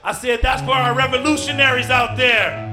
I said, that's for our revolutionaries out there.